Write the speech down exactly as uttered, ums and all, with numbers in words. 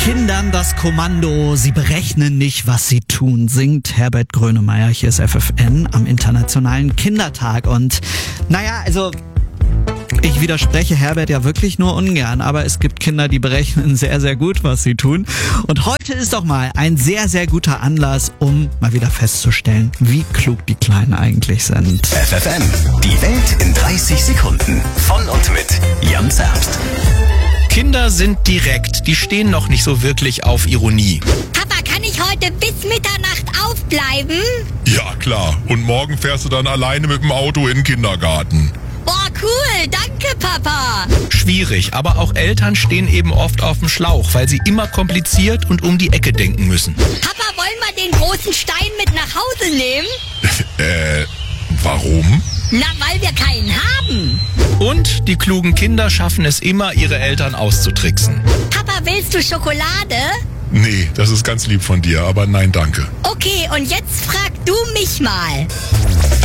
Kindern das Kommando, sie berechnen nicht, was sie tun, singt Herbert Grönemeyer. Hier ist F F N am Internationalen Kindertag. Und naja, also ich widerspreche Herbert ja wirklich nur ungern, aber es gibt Kinder, die berechnen sehr, sehr gut, was sie tun. Und heute ist doch mal ein sehr, sehr guter Anlass, um mal wieder festzustellen, wie klug die Kleinen eigentlich sind. F F N, die Welt in dreißig Sekunden. Von und mit Jan Zerbst. Kinder sind direkt, die stehen noch nicht so wirklich auf Ironie. Papa, kann ich heute bis Mitternacht aufbleiben? Ja, klar. Und morgen fährst du dann alleine mit dem Auto in den Kindergarten. Boah, cool, danke, Papa. Schwierig, aber auch Eltern stehen eben oft auf dem Schlauch, weil sie immer kompliziert und um die Ecke denken müssen. Papa, wollen wir den großen Stein mit nach Hause nehmen? äh, warum? Na, weil wir keinen haben. Und die klugen Kinder schaffen es immer, ihre Eltern auszutricksen. Papa, willst du Schokolade? Nee, das ist ganz lieb von dir, aber nein, danke. Okay, und jetzt frag du mich mal.